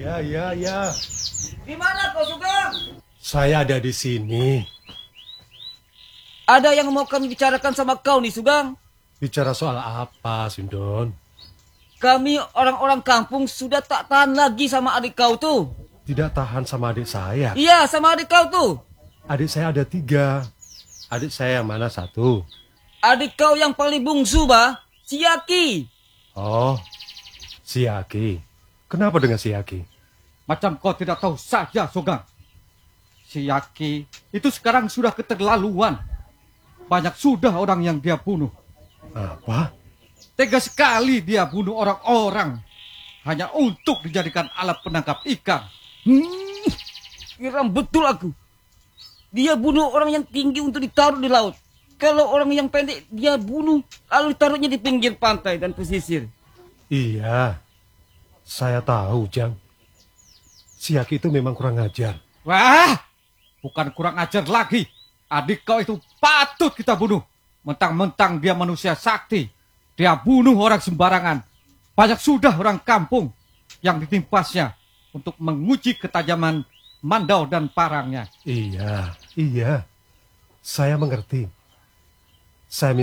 Ya. Di mana kau, Sugeng? Saya ada di sini. Ada yang mau kami bicarakan sama kau nih, Sugeng. Bicara soal apa, Sindon? Kami orang-orang kampung sudah tak tahan lagi sama adik kau tuh. Tidak tahan sama adik saya. Iya, sama adik kau tuh. Adik saya ada 3. Adik saya yang mana 1? Adik kau yang paling bungsu, bah. Si Yaki. Oh, si Yaki. Kenapa dengan si Yaki? Macam kau tidak tahu saja, Sugeng. Si Yaki itu sekarang sudah keterlaluan. Banyak sudah orang yang dia bunuh. Apa? Tega sekali dia bunuh orang-orang hanya untuk dijadikan alat penangkap ikan. Kira betul aku. Dia bunuh orang yang tinggi untuk ditaruh di laut. Kalau orang yang pendek dia bunuh lalu ditaruhnya di pinggir pantai dan pesisir. Iya, saya tahu, Jang. Si Yaki itu memang kurang ajar. Wah, bukan kurang ajar lagi. Adik kau itu patut kita bunuh. Mentang-mentang dia manusia sakti. Dia bunuh orang sembarangan. Banyak sudah orang kampung yang ditimpasnya untuk menguji ketajaman mandau dan parangnya. Iya. Saya mengerti. Saya